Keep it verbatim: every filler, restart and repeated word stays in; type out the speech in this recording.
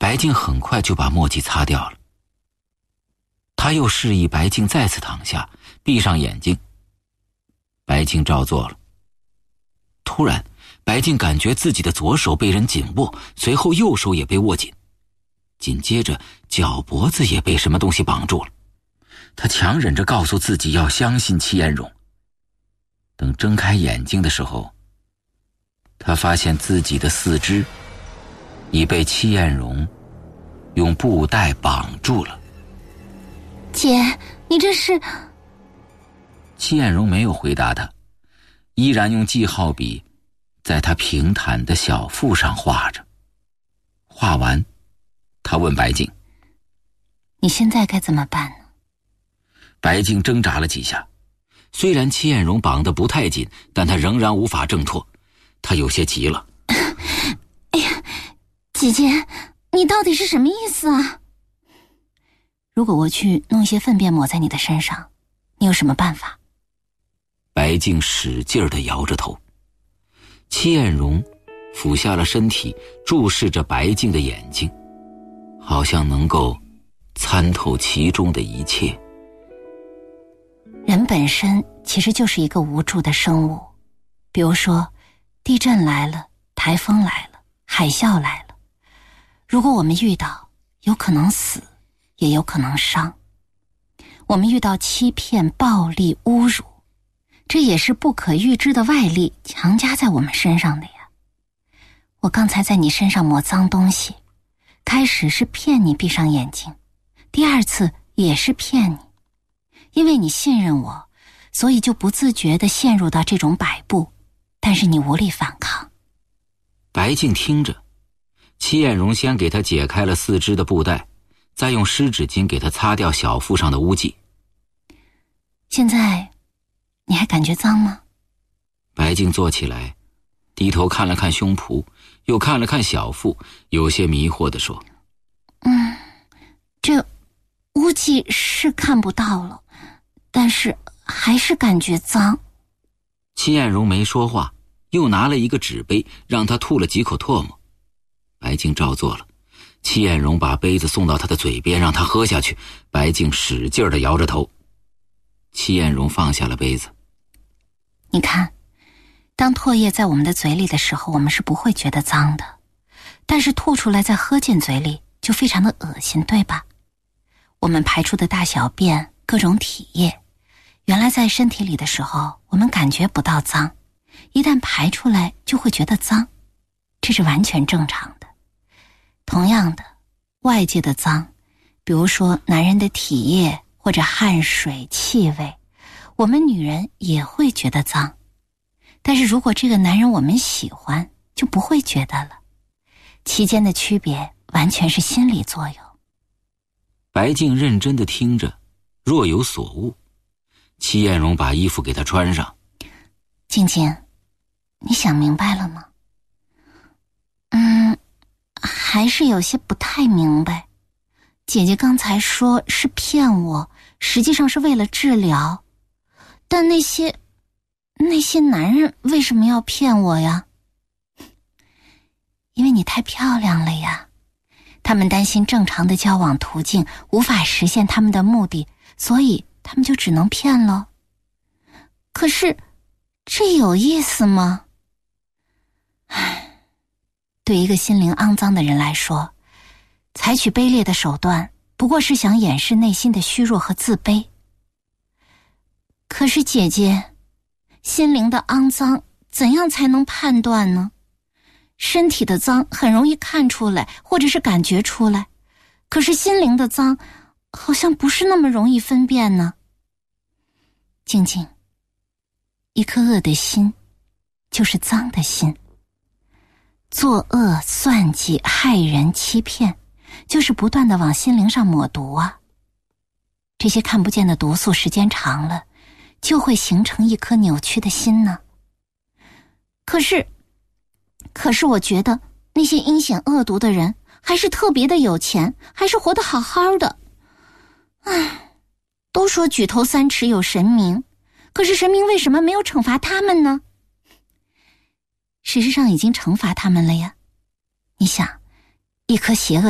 白净很快就把墨迹擦掉了。他又示意白净再次躺下，闭上眼睛。白净照做了。突然，白净感觉自己的左手被人紧握，随后右手也被握紧，紧接着脚脖子也被什么东西绑住了。他强忍着告诉自己要相信戚艳荣。等睁开眼睛的时候，他发现自己的四肢已被戚艳荣用布带绑住了。 姐，你这是…… 戚艳荣没有回答他，依然用记号笔在他平坦的小腹上画着。画完，他问白净：“ 你现在该怎么办呢？” 白净挣扎了几下，虽然戚艳荣绑得不太紧，但他仍然无法挣脱。他有些急了：“ 哎呀，姐姐，你到底是什么意思啊？如果我去弄一些粪便抹在你的身上，你有什么办法？” 白净使劲地摇着头。戚艳荣俯下了身体，注视着白净的眼睛，好像能够参透其中的一切。 人本身其实就是一个无助的生物，比如说地震来了，台风来了，海啸来了，如果我们遇到，有可能死，也有可能伤。我们遇到欺骗、暴力、侮辱，这也是不可预知的外力强加在我们身上的呀。我刚才在你身上抹脏东西，开始是骗你闭上眼睛，第二次也是骗你。因为你信任我，所以就不自觉地陷入到这种摆布，但是你无力反抗。 白净听着，戚艳荣先给他解开了四肢的布带，再用湿纸巾给他擦掉小腹上的污迹。 现在你还感觉脏吗？ 白净坐起来，低头看了看胸脯，又看了看小腹，有些迷惑地说：“ 嗯，这污迹是看不到了，但是还是感觉脏。” 戚艳荣没说话，又拿了一个纸杯，让他吐了几口唾沫。白净照做了。戚艳荣把杯子送到他的嘴边，让他喝下去。白净使劲地摇着头。戚艳荣放下了杯子。 你看，当唾液在我们的嘴里的时候，我们是不会觉得脏的，但是吐出来再喝进嘴里就非常的恶心，对吧？我们排出的大小便，各种体液，原来在身体里的时候我们感觉不到脏，一旦排出来就会觉得脏，这是完全正常的。同样的，外界的脏，比如说男人的体液或者汗水、气味，我们女人也会觉得脏。但是如果这个男人我们喜欢，就不会觉得了。其间的区别完全是心理作用。 白净认真地听着，若有所悟。戚艳荣把衣服给他穿上。 静静，你想明白了吗？嗯，还是有些不太明白。姐姐刚才说是骗我，实际上是为了治疗。但那些那些男人为什么要骗我呀？因为你太漂亮了呀。他们担心正常的交往途径无法实现他们的目的，所以他们就只能骗了。可是这有意思吗？唉，对一个心灵肮脏的人来说，采取卑劣的手段不过是想掩饰内心的虚弱和自卑。可是姐姐，心灵的肮脏怎样才能判断呢？身体的脏很容易看出来，或者是感觉出来，可是心灵的脏好像不是那么容易分辨呢。静静，一颗恶的心就是脏的心，作恶、算计、害人、欺骗，就是不断地往心灵上抹毒啊。这些看不见的毒素时间长了，就会形成一颗扭曲的心呢。可是可是我觉得那些阴险恶毒的人还是特别的有钱，还是活得好好的。唉，都说举头三尺有神明，可是神明为什么没有惩罚他们呢？事实上已经惩罚他们了呀。你想，一颗邪恶